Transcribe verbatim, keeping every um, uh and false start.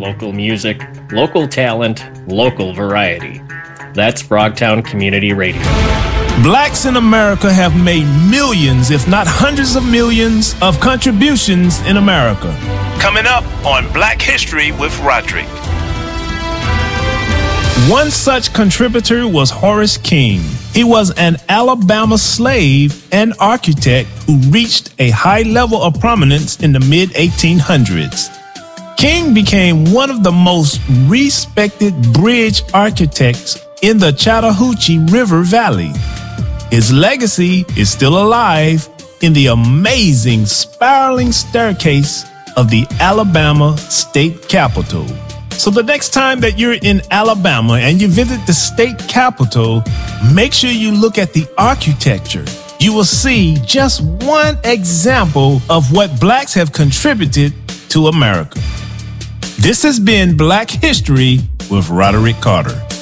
local music, local talent, local variety. That's Frogtown Community Radio. Blacks in America have made millions, if not hundreds of millions, of contributions in America. Coming up on Black History with Roderick. One such contributor was Horace King. He was an Alabama slave and architect who reached a high level of prominence in the mid eighteen hundreds. King became one of the most respected bridge architects in the Chattahoochee River Valley. His legacy is still alive in the amazing spiraling staircase of the Alabama State Capitol. So the next time that you're in Alabama and you visit the state capitol, make sure you look at the architecture. You will see just one example of what blacks have contributed to America. This has been Black History with Roderick Carter.